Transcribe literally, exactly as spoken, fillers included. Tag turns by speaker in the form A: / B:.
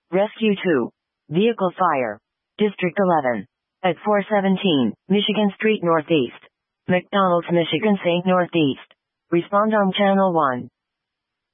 A: Rescue two. Vehicle fire. District eleven. At four seventeen, Michigan Street Northeast. McDonald's, Michigan Saint Northeast. Respond on Channel one.